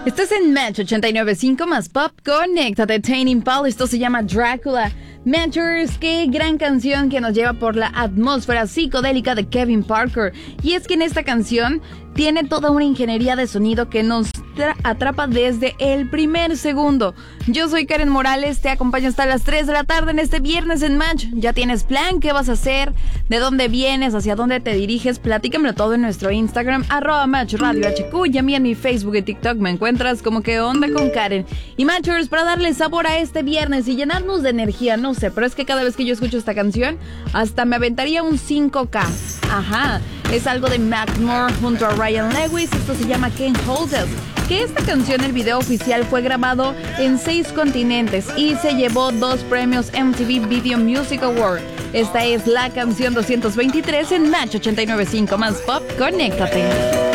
Estás en Match 89.5 más Pop. Conéctate, Tame Impala. Esto se llama Drácula. Matchers, qué gran canción que nos lleva por la atmósfera psicodélica de Kevin Parker. Y es que en esta canción tiene toda una ingeniería de sonido que nos atrapa desde el primer segundo. Yo soy Karen Morales, te acompaño hasta las 3 de la tarde en este viernes en Match. ¿Ya tienes plan? ¿Qué vas a hacer? ¿De dónde vienes? ¿Hacia dónde te diriges? Platícamelo todo en nuestro Instagram, @MatchRadioHQ, y a mí en mi Facebook y TikTok me encuentras como ¿Qué onda con Karen? Y Matchers, para darle sabor a este viernes y llenarnos de energía, no sé, pero es que cada vez que yo escucho esta canción, hasta me aventaría un 5K. Ajá, es algo de Macklemore junto a Ryan Lewis. Esto se llama Can't Hold Us. Que esta canción, el video oficial, fue grabado en 6 continentes y se llevó 2 premios MTV Video Music Award. Esta es la canción 223 en Match 89.5 más Pop. Conéctate.